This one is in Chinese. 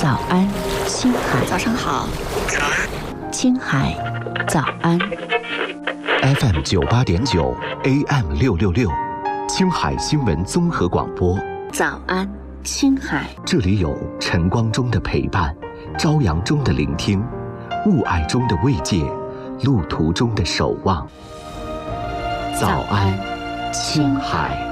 早安，青海。 早上好， 青海，早安。 FM 98.9 AM 666，青海新闻综合广播。 早安，青海。 这里有晨光中的陪伴，朝阳中的聆听，雾霭中的慰藉，路途中的守望。早安，青海。